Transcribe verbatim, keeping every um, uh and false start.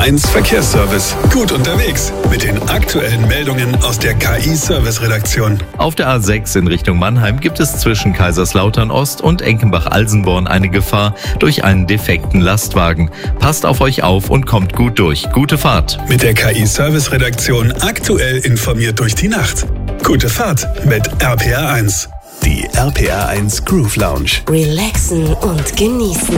eins Verkehrsservice. Gut unterwegs mit den aktuellen Meldungen aus der K I-Service-Redaktion. Auf der A sechs in Richtung Mannheim gibt es zwischen Kaiserslautern Ost und Enkenbach-Alsenborn eine Gefahr durch einen defekten Lastwagen. Passt auf euch auf und kommt gut durch. Gute Fahrt. Mit der K I-Service-Redaktion aktuell informiert durch die Nacht. Gute Fahrt mit R P R eins. Die R P R eins Groove Lounge. Relaxen und genießen.